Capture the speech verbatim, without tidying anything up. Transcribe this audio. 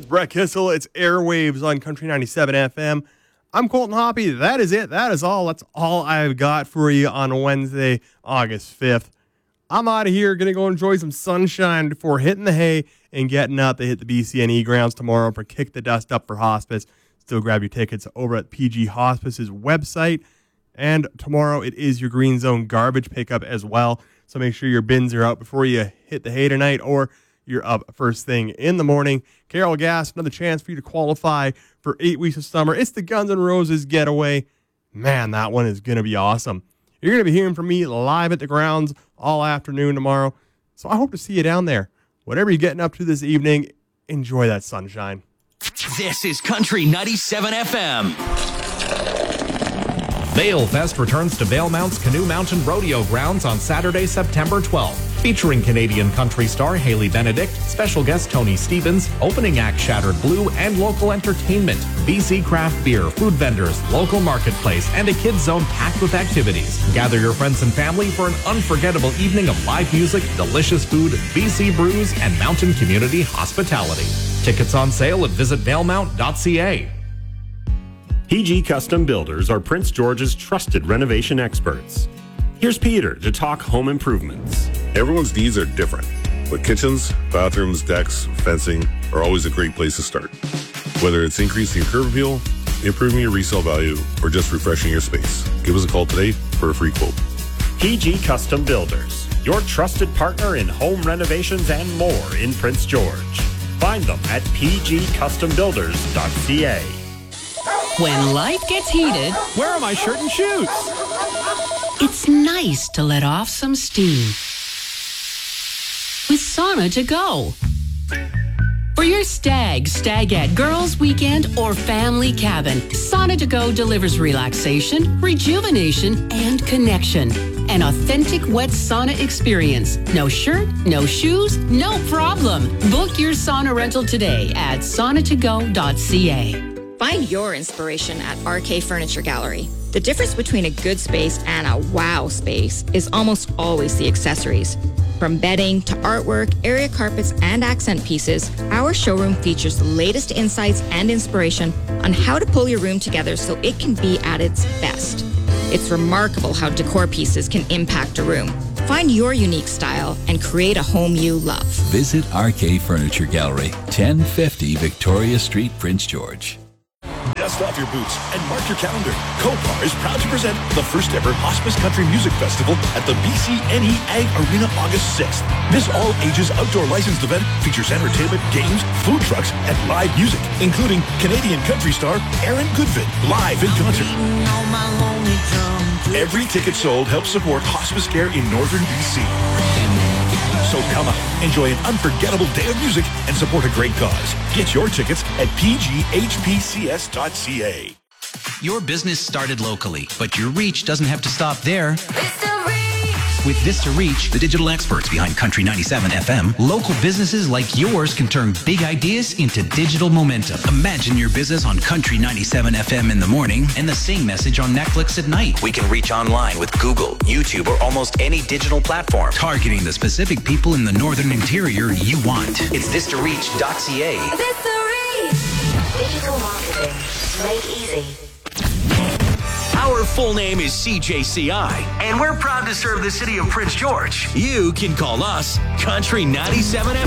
with Brett Kissel. It's Airwaves on Country ninety-seven F M. I'm Colton Hoppy. That is it. That is all. That's all I've got for you on Wednesday, August fifth. I'm out of here. Going to go enjoy some sunshine before hitting the hay and getting up to hit the B C N E grounds tomorrow for Kick the Dust Up for Hospice. Still grab your tickets over at P G Hospice's website. And tomorrow it is your Green Zone garbage pickup as well. So make sure your bins are out before you hit the hay tonight, or you're up first thing in the morning. Carol Gass, another chance for you to qualify for eight weeks of summer. It's the Guns N' Roses getaway. Man, that one is going to be awesome. You're going to be hearing from me live at the grounds all afternoon tomorrow. So I hope to see you down there. Whatever you're getting up to this evening, enjoy that sunshine. This is Country ninety-seven F M. Vail Fest returns to Vail Mount's Canoe Mountain Rodeo Grounds on Saturday, September twelfth. Featuring Canadian country star Haley Benedict, special guest Tony Stevens, opening act Shattered Blue, and local entertainment, B C craft beer, food vendors, local marketplace, and a kids zone packed with activities. Gather your friends and family for an unforgettable evening of live music, delicious food, B C brews, and mountain community hospitality. Tickets on sale at visit vail mount dot c a. P G Custom Builders are Prince George's trusted renovation experts. Here's Peter to talk home improvements. Everyone's needs are different, but kitchens, bathrooms, decks, fencing are always a great place to start. Whether it's increasing your curb appeal, improving your resale value, or just refreshing your space, give us a call today for a free quote. P G Custom Builders, your trusted partner in home renovations and more in Prince George. Find them at p g custom builders dot c a. When life gets heated, Where are my shirt and shoes? it's nice to let off some steam with Sauna to Go. For your stag, stagette, girls' weekend, or family cabin, Sauna to Go delivers relaxation, rejuvenation, and connection. An authentic wet sauna experience. No shirt, no shoes, no problem. Book your sauna rental today at sauna to go dot c a. Find your inspiration at R K Furniture Gallery. The difference between a good space and a wow space is almost always the accessories. From bedding to artwork, area carpets, and accent pieces, our showroom features the latest insights and inspiration on how to pull your room together so it can be at its best. It's remarkable how decor pieces can impact a room. Find your unique style and create a home you love. Visit R K Furniture Gallery, ten fifty Victoria Street, Prince George. Dust off your boots and mark your calendar. Copar is proud to present the first ever Hospice Country Music Festival at the B C N E Ag Arena August sixth. This all-ages outdoor licensed event features entertainment, games, food trucks, and live music, including Canadian country star Aaron Goodvin, live in concert. Every ticket sold helps support hospice care in northern B C. So come out, enjoy an unforgettable day of music, and support a great cause. Get your tickets at p g h p c s dot c a. Your business started locally, but your reach doesn't have to stop there. With Vista Reach, the digital experts behind Country ninety-seven F M, local businesses like yours can turn big ideas into digital momentum. Imagine your business on Country ninety-seven F M in the morning and the same message on Netflix at night. We can reach online with Google, YouTube, or almost any digital platform, targeting the specific people in the northern interior you want. It's vista reach dot c a. Vista Reach. Digital marketing made easy. Our full name is C J C I, and we're proud to serve the city of Prince George. You can call us Country ninety-seven F M.